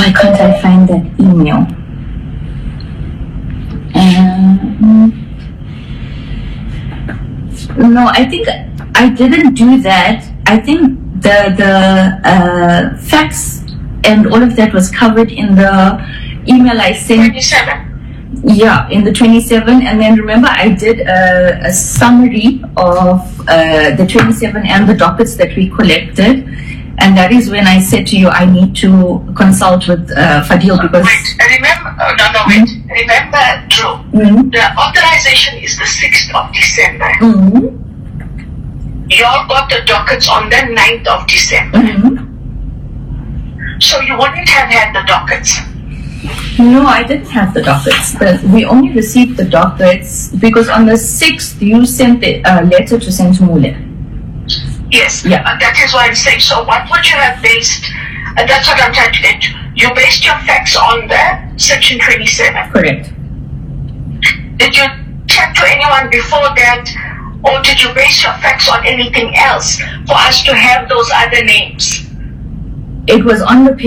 Why can't I find that email? No, I think I didn't do that. I think the facts and all of that was covered in the email I sent. 27. Yeah, in the 27. And then remember, I did a summary of the 27 and the dockets that we collected. And that is when I said to you, I need to consult with Fadil because... Wait, remember, wait. Remember, Drew, the authorization is the 6th of December. Y'all got the dockets on the 9th of December. So you wouldn't have had the dockets. No, I didn't have the dockets. We only received the dockets because on the 6th, you sent the letter to Sentumule. Yes, yeah. That is what I'm saying. So what would you have based, that's what I'm trying to get to. You based your facts on the section 27. Correct. Did you check to anyone before that, or did you base your facts on anything else for us to have those other names? It was on the